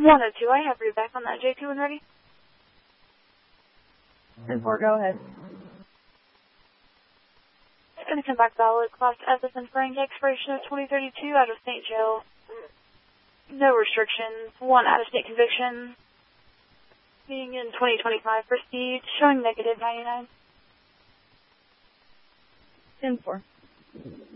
102, I have read back on that. J2 when ready. 10-4, go ahead. Going to come back valid. Class F is in Frank. Expiration of 2032 out of state jail. No restrictions. 1 out-of-state conviction. Being in 2025 proceed. Showing negative 99. 10-4.